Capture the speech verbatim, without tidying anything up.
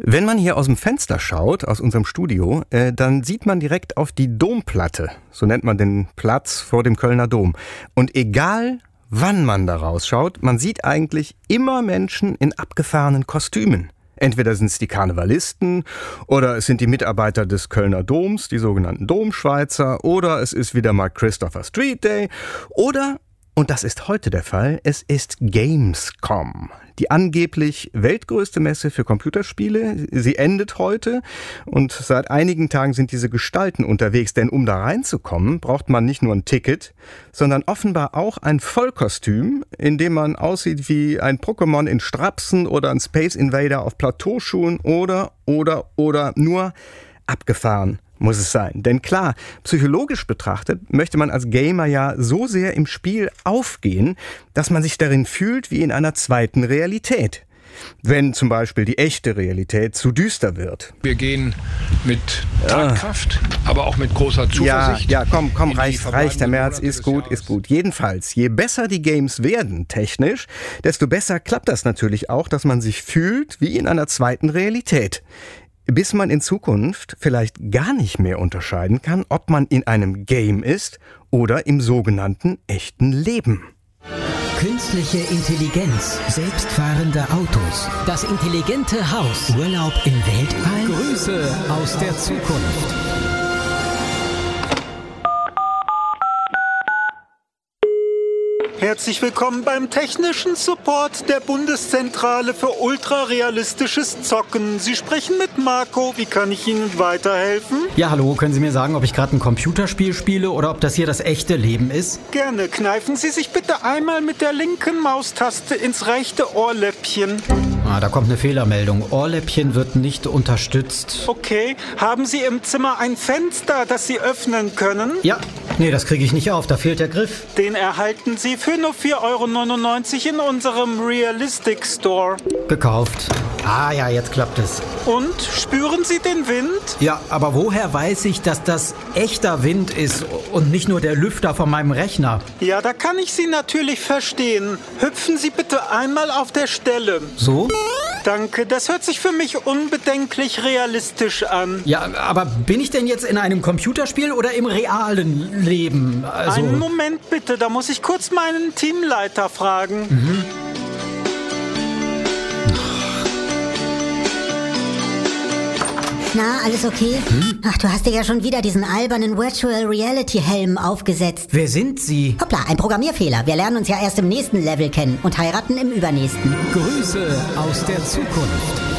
Wenn man hier aus dem Fenster schaut, aus unserem Studio, äh, dann sieht man direkt auf die Domplatte. So nennt man den Platz vor dem Kölner Dom. Und egal, wann man da rausschaut, man sieht eigentlich immer Menschen in abgefahrenen Kostümen. Entweder sind es die Karnevalisten oder es sind die Mitarbeiter des Kölner Doms, die sogenannten Domschweizer, oder es ist wieder mal Christopher Street Day oder, und das ist heute der Fall, es ist Gamescom. Die angeblich weltgrößte Messe für Computerspiele. Sie endet heute und seit einigen Tagen sind diese Gestalten unterwegs. Denn um da reinzukommen, braucht man nicht nur ein Ticket, sondern offenbar auch ein Vollkostüm, in dem man aussieht wie ein Pokémon in Strapsen oder ein Space Invader auf Plateauschuhen oder, oder, oder nur abgefahren muss es sein. Denn klar, psychologisch betrachtet möchte man als Gamer ja so sehr im Spiel aufgehen, dass man sich darin fühlt wie in einer zweiten Realität. Wenn zum Beispiel die echte Realität zu düster wird. Wir gehen mit Tatkraft, ja. aber auch mit großer Zuversicht. Ja, ja, komm, komm, reicht, reicht, Herr Merz, ist gut, ist gut. Jedenfalls, je besser die Games werden, technisch, desto besser klappt das natürlich auch, dass man sich fühlt wie in einer zweiten Realität. Bis man in Zukunft vielleicht gar nicht mehr unterscheiden kann, ob man in einem Game ist oder im sogenannten echten Leben. Künstliche Intelligenz, selbstfahrende Autos, das intelligente Haus, Urlaub im Weltall, Grüße aus der Zukunft. Herzlich willkommen beim technischen Support der Bundeszentrale für ultrarealistisches Zocken. Sie sprechen mit Marco. Wie kann ich Ihnen weiterhelfen? Ja, hallo. Können Sie mir sagen, ob ich gerade ein Computerspiel spiele oder ob das hier das echte Leben ist? Gerne. Kneifen Sie sich bitte einmal mit der linken Maustaste ins rechte Ohrläppchen. Ah, da kommt eine Fehlermeldung. Ohrläppchen wird nicht unterstützt. Okay. Haben Sie im Zimmer ein Fenster, das Sie öffnen können? Ja. Nee, das kriege ich nicht auf. Da fehlt der Griff. Den erhalten Sie für nur vier Euro neunundneunzig in unserem Realistic Store. Gekauft. Ah ja, jetzt klappt es. Und? Spüren Sie den Wind? Ja, aber woher weiß ich, dass das echter Wind ist und nicht nur der Lüfter von meinem Rechner? Ja, da kann ich Sie natürlich verstehen. Hüpfen Sie bitte einmal auf der Stelle. So? Danke, das hört sich für mich unbedenklich realistisch an. Ja, aber bin ich denn jetzt in einem Computerspiel oder im realen Leben? Also einen Moment bitte, da muss ich kurz meinen Teamleiter fragen. Mhm. Na, alles okay? Hm? Ach, du hast dir ja schon wieder diesen albernen Virtual Reality Helm aufgesetzt. Wer sind Sie? Hoppla, ein Programmierfehler. Wir lernen uns ja erst im nächsten Level kennen und heiraten im übernächsten. Grüße aus der Zukunft.